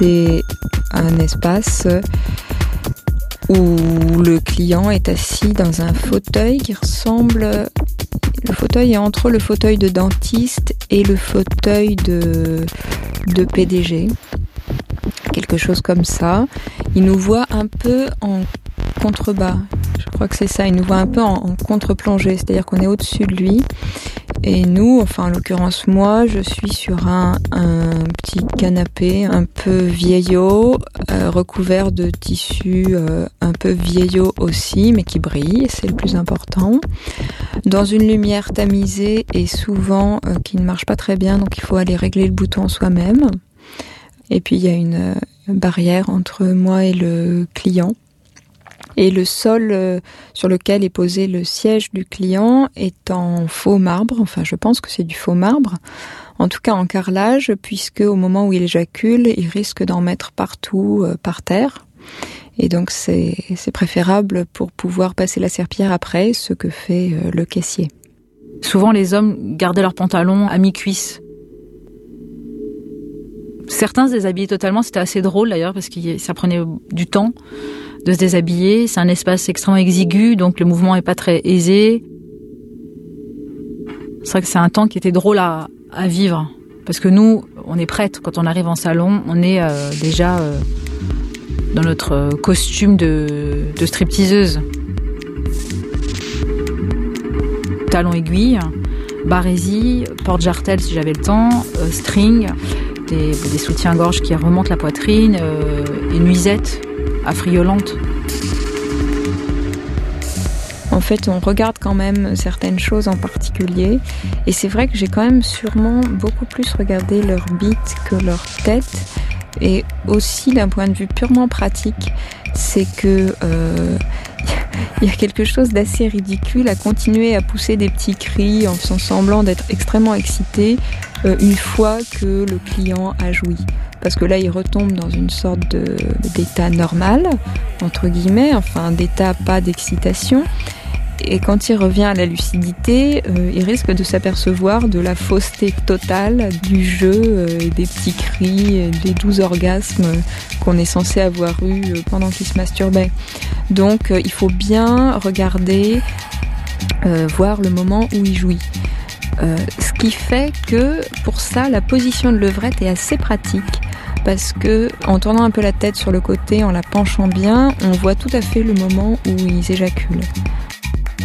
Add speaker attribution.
Speaker 1: C'est un espace où le client est assis dans un fauteuil qui ressemble... Le fauteuil est entre le fauteuil de dentiste et le fauteuil de PDG. Quelque chose comme ça. Il nous voit un peu en contrebas. Je crois que c'est ça. Il nous voit un peu en contre-plongée. C'est-à-dire qu'on est au-dessus de lui. Et nous, enfin en l'occurrence moi, je suis sur un petit canapé un peu vieillot, recouvert de tissu un peu vieillot aussi, mais qui brille, c'est le plus important. Dans une lumière tamisée et souvent qui ne marche pas très bien, donc il faut aller régler le bouton soi-même. Et puis il y a une barrière entre moi et le client. Et le sol sur lequel est posé le siège du client est en faux marbre, enfin je pense que c'est du faux marbre, en tout cas en carrelage, puisque au moment où il éjacule, il risque d'en mettre partout par terre. Et donc c'est préférable pour pouvoir passer la serpillière après, ce que fait le caissier.
Speaker 2: Souvent les hommes gardaient leurs pantalons à mi-cuisse. Certains se déshabillaient totalement, c'était assez drôle d'ailleurs, parce que ça prenait du temps de se déshabiller. C'est un espace extrêmement exigu, donc le mouvement n'est pas très aisé. C'est vrai que c'est un temps qui était drôle à vivre. Parce que nous, on est prêtes. Quand on arrive en salon, on est déjà dans notre costume de stripteaseuse. Talons aiguilles, barésie, porte-jartel si j'avais le temps, string, des soutiens-gorge qui remontent la poitrine, et nuisettes affriolantes.
Speaker 1: En fait, on regarde quand même certaines choses en particulier. Et c'est vrai que j'ai quand même sûrement beaucoup plus regardé leur bite que leur tête. Et aussi d'un point de vue purement pratique, c'est que il y a quelque chose d'assez ridicule à continuer à pousser des petits cris en faisant semblant d'être extrêmement excité une fois que le client a joui. Parce que là, il retombe dans une sorte d'état normal, entre guillemets, enfin d'état pas d'excitation. Et quand il revient à la lucidité, il risque de s'apercevoir de la fausseté totale du jeu, des petits cris, des doux orgasmes qu'on est censé avoir eu pendant qu'il se masturbait. Donc il faut bien regarder, voir le moment où il jouit. Ce qui fait que pour ça, la position de levrette est assez pratique. Parce que en tournant un peu la tête sur le côté, en la penchant bien, on voit tout à fait le moment où ils éjaculent.